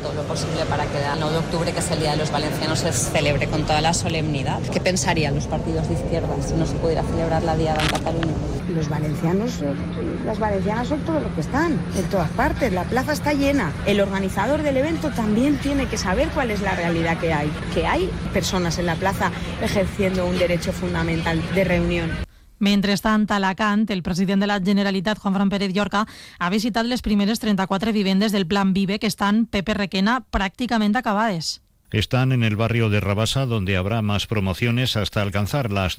todo lo posible para que el 9 de octubre, que es el Día de los Valencianos, se celebre con toda la solemnidad. ¿Qué pensarían los partidos de izquierda si no se pudiera celebrar la Diada en Cataluña? Los valencianos, las valencianas son todos los que están, en todas partes, la plaza está llena. El organizador del evento también tiene que saber cuál es la realidad que hay personas en la plaza ejerciendo un derecho fundamental de reunión. Mentrestant, a Alacant, el president de la Generalitat, Juanfran Pérez Llorca, ha visitat les primeres 34 vivendes del Plan Vive que estan, Pepe Requena, pràcticament acabades. Están en el barrio de Rabasa, donde habrá más promociones hasta alcanzar las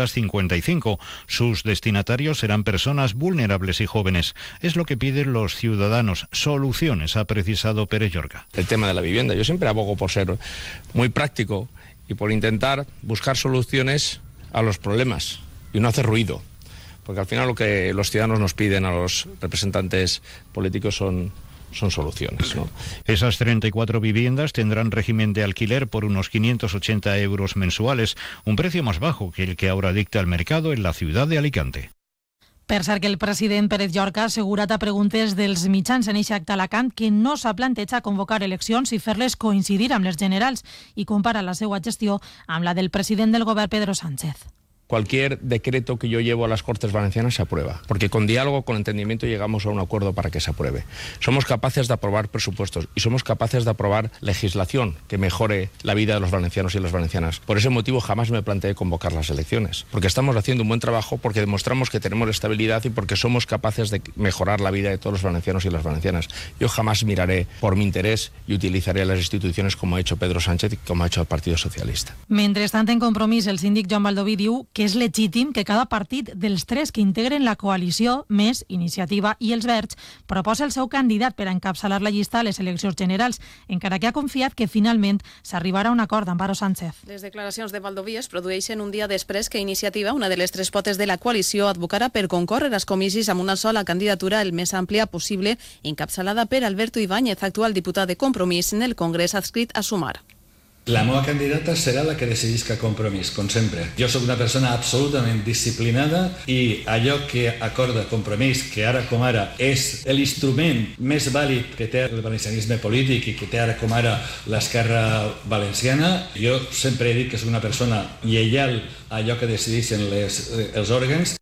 255. Sus destinatarios serán personas vulnerables y jóvenes. Es lo que piden los ciudadanos. Soluciones, ha precisado Pérez Llorca. El tema de la vivienda. Yo siempre abogo por ser muy práctico y por intentar buscar soluciones a los problemas y no hacer ruido. Porque al final lo que los ciudadanos nos piden a los representantes políticos son soluciones, ¿no? Esas 34 viviendas tendrán régimen de alquiler por unos 580 euros mensuales, un precio más bajo que el que ahora dicta el mercado en la ciudad de Alicante. Per cert, que el president Pérez Llorca ha assegurat a preguntes dels mitjans en eixe acte a Alacant que no s'ha plantejat convocar eleccions i fer-les coincidir amb les generals i compara la seva gestió amb la del president del govern Pedro Sánchez. Cualquier decreto que yo llevo a las Cortes Valencianas se aprueba, porque con diálogo, con entendimiento llegamos a un acuerdo para que se apruebe. Somos capaces de aprobar presupuestos y somos capaces de aprobar legislación que mejore la vida de los valencianos y las valencianas. Por ese motivo jamás me planteé convocar las elecciones, porque estamos haciendo un buen trabajo, porque demostramos que tenemos estabilidad y porque somos capaces de mejorar la vida de todos los valencianos y las valencianas. Yo jamás miraré por mi interés y utilizaré las instituciones como ha hecho Pedro Sánchez y como ha hecho el Partido Socialista. Mentrestant, en Compromís, el síndic Joan Baldoví diu que és legítim que cada partit dels tres que integren la coalició, més Iniciativa i els Verds, proposa el seu candidat per a encapçalar la llista a les eleccions generals, encara que ha confiat que finalment s'arribarà a un acord amb Amparo Sánchez. Les declaracions de Baldoví es produeixen un dia després que Iniciativa, una de les tres potes de la coalició, advocarà per concórrer als comicis amb una sola candidatura el més àmplia possible, encapçalada per Alberto Ibáñez, actual diputat de Compromís en el Congrés adscrit a Sumar. La meva candidata serà la que decidisca Compromís, com sempre. Jo sóc una persona absolutament disciplinada i allò que acorda Compromís, que ara com ara és l'instrument més vàlid que té el valencianisme polític i que té ara com ara l'esquerra valenciana, jo sempre he dit que sóc una persona lleial a allò que decideixen els òrgans.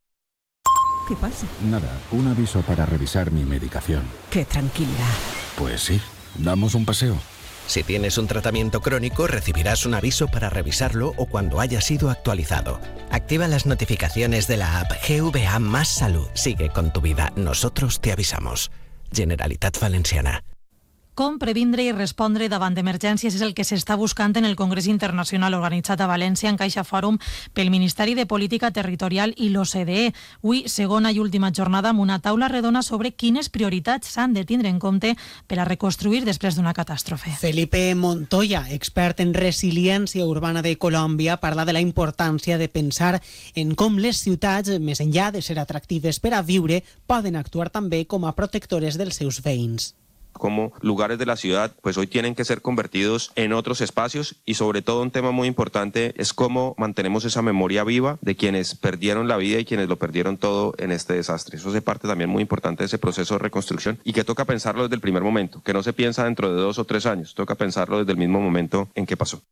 ¿Qué pasa? Nada, un aviso para revisar mi medicación. Qué tranquilidad. Pues sí, damos un paseo. Si tienes un tratamiento crónico, recibirás un aviso para revisarlo o cuando haya sido actualizado. Activa las notificaciones de la app GVA Más Salud. Sigue con tu vida. Nosotros te avisamos. Generalitat Valenciana. Com previndre i respondre davant d'emergències és el que s'està buscant en el Congrés Internacional organitzat a València en Caixa Fòrum pel Ministeri de Política Territorial i l'OCDE. Avui, segona i última jornada amb una taula redona sobre quines prioritats s'han de tindre en compte per a reconstruir després d'una catàstrofe. Felipe Montoya, expert en resiliència urbana de Colòmbia, parla de la importància de pensar en com les ciutats, més enllà de ser atractives per a viure, poden actuar també com a protectores dels seus veïns. Como lugares de la ciudad, pues hoy tienen que ser convertidos en otros espacios y sobre todo un tema muy importante es cómo mantenemos esa memoria viva de quienes perdieron la vida y quienes lo perdieron todo en este desastre. Eso hace parte también muy importante de ese proceso de reconstrucción y que toca pensarlo desde el primer momento, que no se piensa dentro de 2 o 3 años, toca pensarlo desde el mismo momento en que pasó.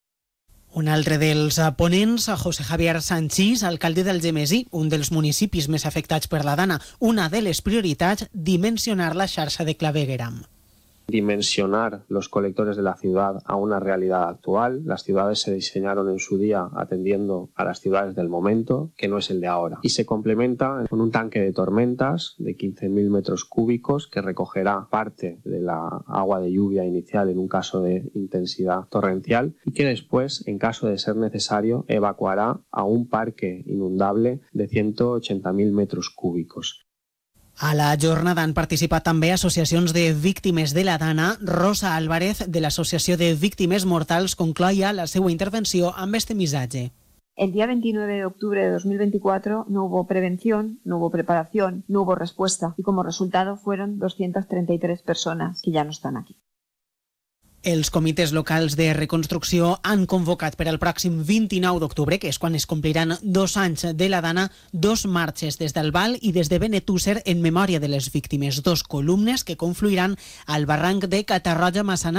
Un altre dels ponents, José Javier Sanchís, alcalde d'Algemesí, un dels municipis més afectats per la Dana. Una de les prioritats, dimensionar la xarxa de clavegueram. Dimensionar los colectores de la ciudad a una realidad actual. Las ciudades se diseñaron en su día atendiendo a las ciudades del momento, que no es el de ahora. Y se complementa con un tanque de tormentas de 15.000 metros cúbicos que recogerá parte de la agua de lluvia inicial en un caso de intensidad torrencial y que después, en caso de ser necesario, evacuará a un parque inundable de 180.000 metros cúbicos. A la jornada han participat també associacions de víctimes de la Dana. Rosa Álvarez, de l'Associació de Víctimes Mortals, concloia la seva intervenció amb este missatge. El día 29 de octubre de 2024 no hubo prevención, no hubo preparación, no hubo respuesta y como resultado fueron 233 personas que ya no están aquí. Els comitès locals de reconstrucció han convocat per al pròxim 29 d'octubre, que és quan es compliran 2 anys de la Dana, 2 marxes des del Val i des de Benetússer en memòria de les víctimes, 2 columnes que confluiran al barranc de Catarroja-Massana